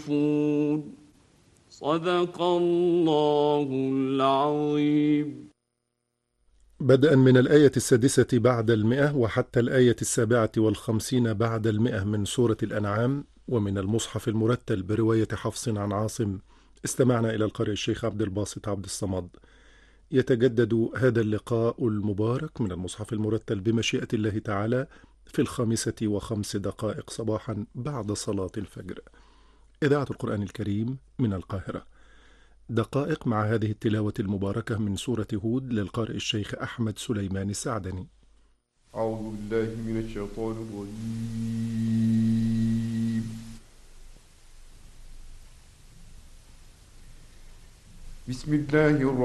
صدق الله العظيم. بدءا من الآية 6 بعد 100 وحتى الآية 57 بعد 100 من سورة الأنعام، ومن المصحف المرتل برواية حفص عن عاصم، استمعنا إلى القارئ الشيخ عبد الباسط عبد الصمد. يتجدد هذا اللقاء المبارك من المصحف المرتل بمشيئة الله تعالى في 5:05 صباحا بعد صلاة الفجر. إذاعة القرآن الكريم من القاهرة. دقائق مع هذه التلاوة المباركة من سورة هود للقارئ الشيخ أحمد سليمان السعدني. أعوذ بالله من الشيطان الرجيم. بسم الله الرحمن